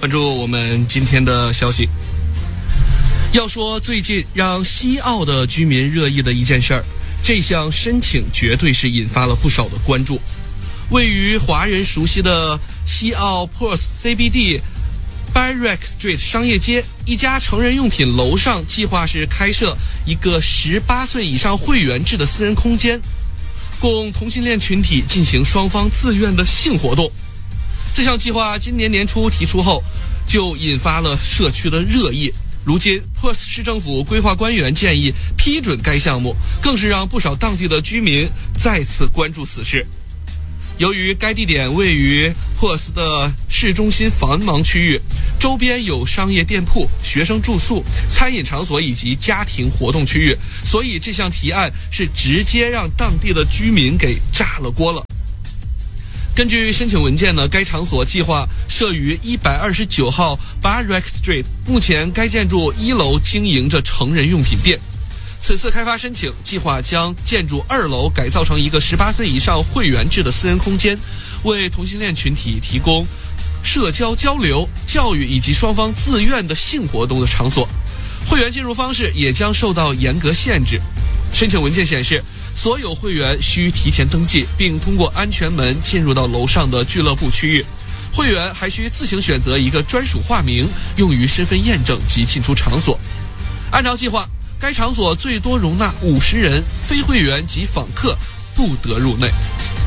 关注我们今天的消息。要说最近让西澳的居民热议的一件事儿，这项申请绝对是引发了不少的关注。位于华人熟悉的西澳 Perth CBD Byrack Street 商业街，一家成人用品楼上计划是开设一个18岁以上会员制的私人空间，供同性恋群体进行双方自愿的性活动。这项计划今年年初提出后，就引发了社区的热议。如今 Perth 市政府规划官员建议批准该项目，更是让不少当地的居民再次关注此事。由于该地点位于 Perth 的市中心繁忙区域，周边有商业店铺、学生住宿、餐饮场所以及家庭活动区域，所以这项提案是直接让当地的居民给炸了锅了。根据申请文件呢，该场所计划设于129号 Byrack Street， 目前该建筑1楼经营着成人用品店。此次开发申请计划将建筑2楼改造成一个18岁以上会员制的私人空间，为同性恋群体提供社交交流、教育以及双方自愿的性活动的场所。会员进入方式也将受到严格限制。申请文件显示，所有会员需提前登记，并通过安全门进入到楼上的俱乐部区域。会员还需自行选择一个专属化名，用于身份验证及进出场所。按照计划，该场所最多容纳50人，非会员及访客不得入内。